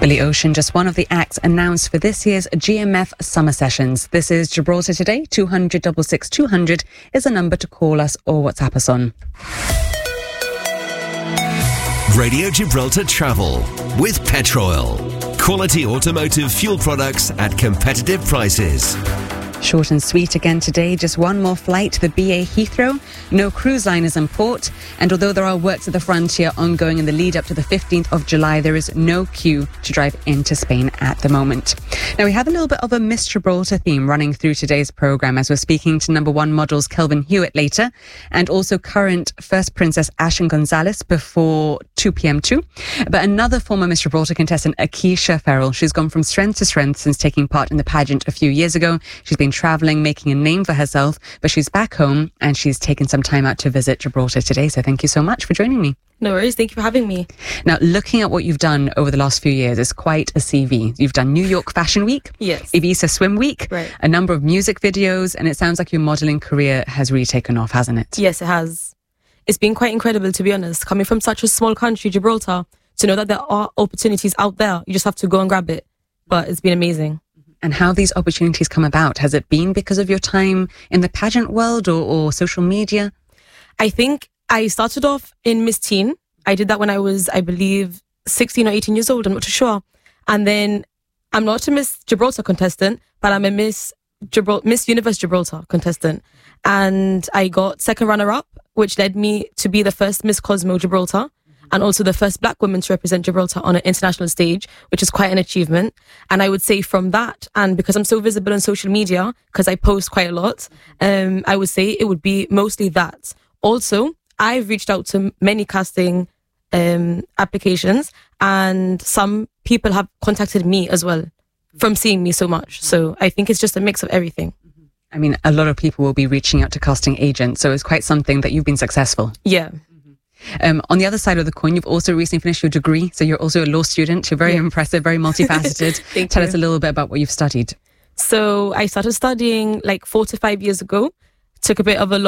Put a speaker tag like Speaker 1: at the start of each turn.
Speaker 1: Billy Ocean, just one of the acts announced for this year's GMF Summer Sessions. This is Gibraltar Today. 200 66 200 is a number to call us or WhatsApp us on.
Speaker 2: Radio Gibraltar Travel with Petroil. Quality automotive fuel products at competitive prices.
Speaker 1: Short and sweet again today. Just one more flight to the BA Heathrow. No cruise liners in port. And although there are works at the frontier ongoing in the lead up to the 15th of July, there is no queue to drive into Spain at the moment. Now, we have a little bit of a Miss Gibraltar theme running through today's programme as we're speaking to number one models Kelvin Hewitt later, and also current First Princess Ashen Gonzalez before 2 p.m. too. But another former Miss Gibraltar contestant, Akeisha Farrell, she's gone from strength to strength since taking part in the pageant a few years ago. She's been travelling, making a name for herself, but she's back home and she's taken some time out to visit Gibraltar today. So thank you so much for joining me.
Speaker 3: No worries. Thank you for having me.
Speaker 1: Now, looking at what you've done over the last few years, it's quite a CV. You've done New York Fashion Week,
Speaker 3: yes,
Speaker 1: Ibiza Swim Week,
Speaker 3: right,
Speaker 1: a number of music videos, and it sounds like your modelling career has really taken off, hasn't it?
Speaker 3: Yes, it has. It's been quite incredible, to be honest, coming from such a small country, Gibraltar, to know that there are opportunities out there. You just have to go and grab it. But it's been amazing.
Speaker 1: And how these opportunities come about? Has it been because of your time in the pageant world or social media?
Speaker 3: I think I started off in Miss Teen. I did that when I was, I believe, 16 or 18 years old. I'm not too sure. And then I'm not a Miss Gibraltar contestant, but I'm a Miss Universe Gibraltar contestant. And I got second runner-up, which led me to be the first Miss Cosmo Gibraltar, and also the first black woman to represent Gibraltar on an international stage, which is quite an achievement. And I would say from that, and because I'm so visible on social media, because I post quite a lot, I would say it would be mostly that. Also, I've reached out to many casting applications, and some people have contacted me as well from seeing me so much. So I think it's just a mix of everything.
Speaker 1: I mean, a lot of people will be reaching out to casting agents, so it's quite something that you've been successful.
Speaker 3: Yeah.
Speaker 1: On the other side of the coin, you've also recently finished your degree, so you're also a law student. You're very impressive, very multifaceted. Tell us a little bit about what you've studied.
Speaker 3: So I started studying like 4 to 5 years ago. Took a bit of a